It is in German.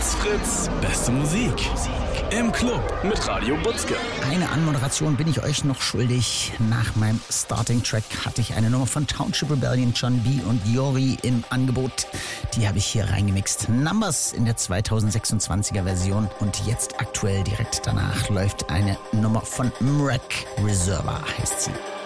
Raus Fritz, beste Musik. Im Club mit Radio Butzke. Eine Anmoderation bin ich euch noch schuldig. Nach meinem Starting-Track hatte ich eine Nummer von Township Rebellion, John B. und Yori im Angebot. Die habe ich hier reingemixt. Numbers in der 2026er Version. Und jetzt aktuell direkt danach läuft eine Nummer von Mrek. Reservoir heißt sie.